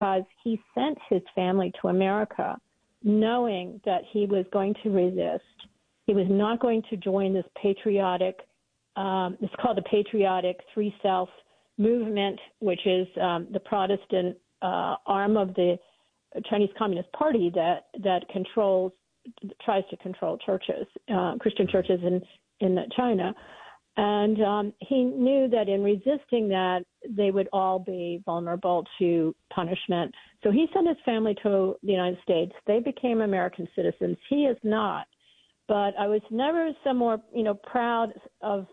because he sent his family to America knowing that he was going to resist. He was not going to join this patriotic, it's called the Patriotic Three Self movement, which is the Protestant arm of the Chinese Communist Party that tries to control churches, Christian churches in China. And he knew that in resisting that, they would all be vulnerable to punishment. So he sent his family to the United States. They became American citizens. He is not. But I was never so more, proud of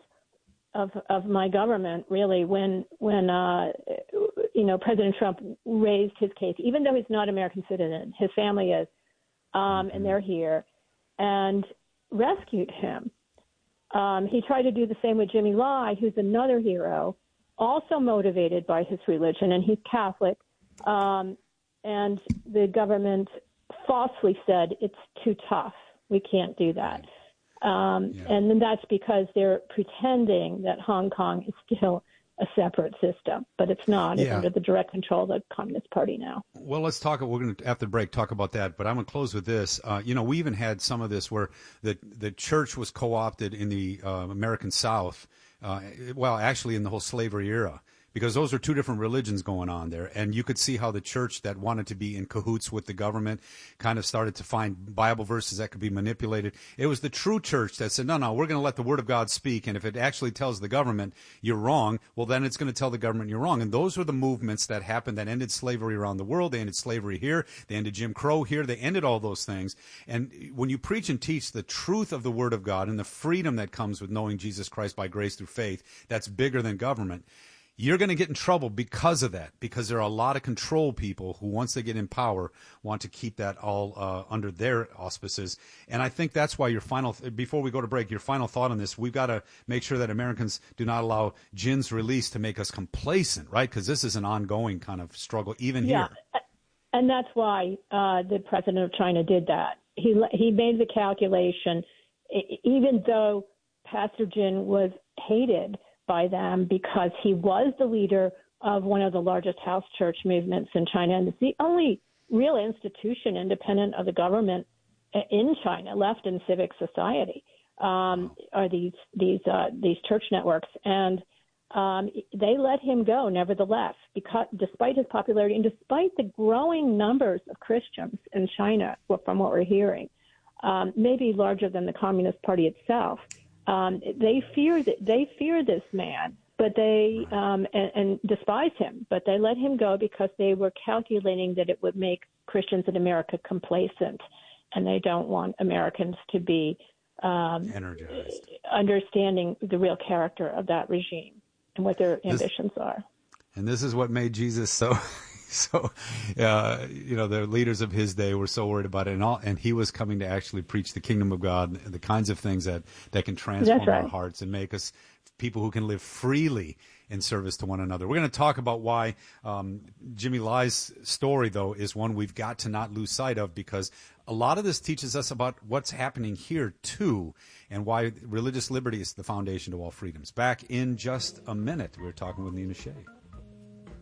my government, really, when President Trump raised his case, even though he's not an American citizen, his family is, and they're here, and rescued him. He tried to do the same with Jimmy Lai, who's another hero, also motivated by his religion, and he's Catholic. And the government falsely said it's too tough. We can't do that. And then that's because they're pretending that Hong Kong is still a separate system, but it's not. It's under the direct control of the Communist Party now. Well, let's talk. We're going to, after the break, talk about that. But I'm going to close with this. We even had some of this where the church was co-opted in the American South. Actually, in the whole slavery era. Because those are two different religions going on there. And you could see how the church that wanted to be in cahoots with the government kind of started to find Bible verses that could be manipulated. It was the true church that said, no, we're going to let the Word of God speak. And if it actually tells the government you're wrong, well, then it's going to tell the government you're wrong. And those were the movements that happened that ended slavery around the world. They ended slavery here. They ended Jim Crow here. They ended all those things. And when you preach and teach the truth of the Word of God and the freedom that comes with knowing Jesus Christ by grace through faith, that's bigger than government. You're going to get in trouble because of that, because there are a lot of control people who, once they get in power, want to keep that all under their auspices. And I think that's why before we go to break, your final thought on this, we've got to make sure that Americans do not allow Jin's release to make us complacent, right? Because this is an ongoing kind of struggle, even here. And that's why the president of China did that. He made the calculation, even though Pastor Jin was hated by them because he was the leader of one of the largest house church movements in China, and it's the only real institution independent of the government in China left in civic society are these church networks, and they let him go nevertheless, because despite his popularity and despite the growing numbers of Christians in China, from what we're hearing, maybe larger than the Communist Party itself. They fear this man, but they and despise him. But they let him go because they were calculating that it would make Christians in America complacent, and they don't want Americans to be energized, understanding the real character of that regime and what their ambitions are. And this is what made Jesus so. The leaders of his day were so worried about it, and he was coming to actually preach the kingdom of God, the kinds of things that can transform our hearts and make us people who can live freely in service to one another. We're going to talk about why Jimmy Lai's story, though, is one we've got to not lose sight of, because a lot of this teaches us about what's happening here, too, and why religious liberty is the foundation to all freedoms. Back in just a minute, we're talking with Nina Shea.